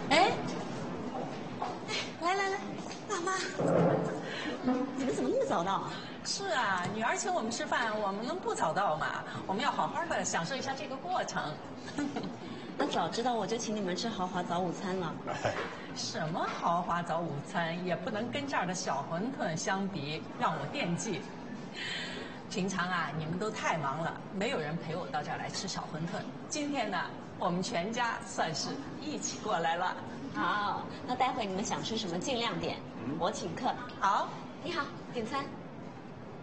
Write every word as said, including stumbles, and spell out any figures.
哎，来来来，爸妈， 你们怎么那么早到？ 是啊，女儿请我们吃饭，我们能不早到吗？我们要好好的享受一下这个过程。 那早知道我就请你们吃豪华早午餐了。 什么豪华早午餐也不能跟这儿的小馄饨相比，让我惦记。平常啊，你们都太忙了，没有人陪我到这儿来吃小馄饨。今天呢，我们全家算是一起过来了。 好，那待会你们想吃什么尽量点，我请客。 好， 你好，点餐。